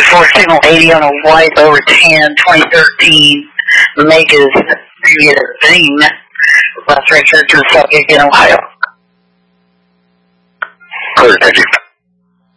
for signal 80 on a wipe over 10, 2013, Mega's previous theme. Last record to Southgate in Ohio. Clear, thank you.